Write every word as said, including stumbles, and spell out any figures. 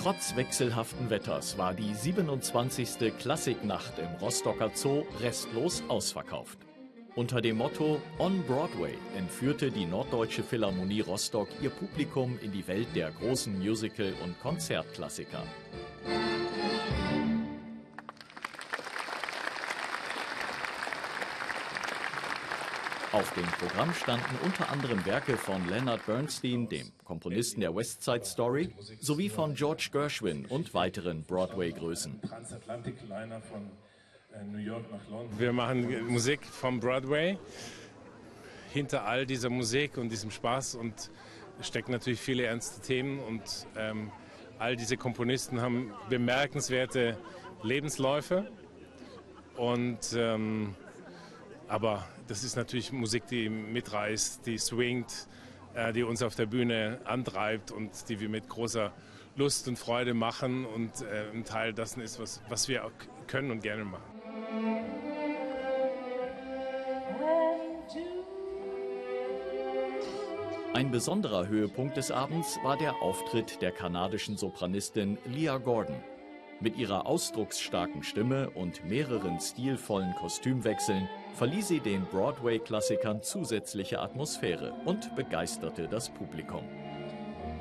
Trotz wechselhaften Wetters war die siebenundzwanzigste Klassiknacht im Rostocker Zoo restlos ausverkauft. Unter dem Motto On Broadway entführte die Norddeutsche Philharmonie Rostock ihr Publikum in die Welt der großen Musical- und Konzertklassiker. Auf dem Programm standen unter anderem Werke von Leonard Bernstein, dem Komponisten der West Side Story, sowie von George Gershwin und weiteren Broadway-Größen. Wir machen Musik vom Broadway. Hinter all dieser Musik und diesem Spaß und stecken natürlich viele ernste Themen und ähm, all diese Komponisten haben bemerkenswerte Lebensläufe und ähm, aber das ist natürlich Musik, die mitreißt, die swingt, äh, die uns auf der Bühne antreibt und die wir mit großer Lust und Freude machen und äh, ein Teil dessen ist, was, was wir auch können und gerne machen. Ein besonderer Höhepunkt des Abends war der Auftritt der kanadischen Sopranistin Leah Gordon. Mit ihrer ausdrucksstarken Stimme und mehreren stilvollen Kostümwechseln verlieh sie den Broadway-Klassikern zusätzliche Atmosphäre und begeisterte das Publikum.